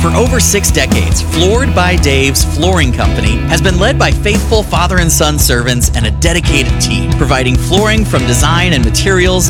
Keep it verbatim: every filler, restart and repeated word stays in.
For over six decades, Floored by Dave's Flooring Company has been led by faithful father and son servants and a dedicated team, providing flooring from design and materials